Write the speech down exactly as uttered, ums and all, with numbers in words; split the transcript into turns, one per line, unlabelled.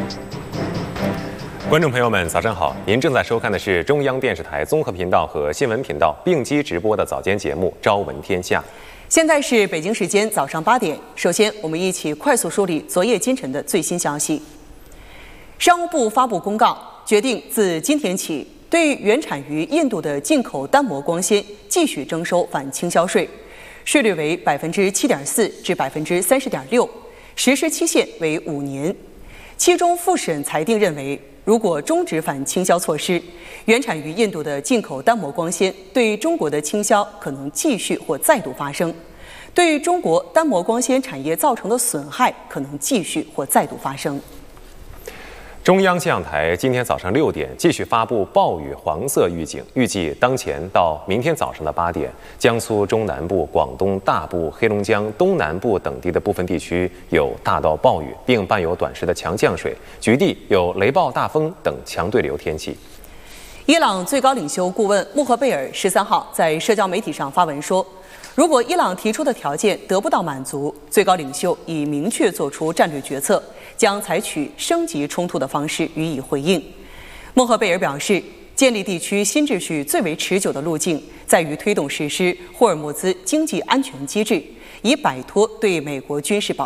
观众朋友们，早上好！您正在收看的是中央电视台综合频道和新闻频道并机直播的早间节目《朝闻天下》。
现在是北京时间早上八点。首先，我们一起快速梳理昨夜今晨的最新消息。商务部发布公告，决定自今天起，对原产于印度的进口单膜光纤继续征收反倾销税，税率为百分之七点四至百分之三十点六，实施期限为五年。其中复审裁定认为，如果终止反倾销措施，原产于印度的进口单膜光纤对中国的倾销可能继续或再度发生，对中国单膜光纤产业造成的损害可能继续或再度发生。
中央气象台今天早上六点继续发布暴雨黄色预警，预计当前到明天早上的八点，江苏中南部、广东大部、黑龙江东南部等地的部分地区有大到暴雨，并伴有短时的强降水，局地有雷暴、大风等强对流天气。
伊朗最高领袖顾问穆赫贝尔十三号在社交媒体上发文说，如果伊朗提出的条件得不到满足，最高领袖已明确做出战略决策，将采取升级冲突的方式予以回应。穆赫贝尔表示，建立地区新秩序最为持久的路径，在于推动实施霍尔木兹经济安全机制，以摆脱对美国军事保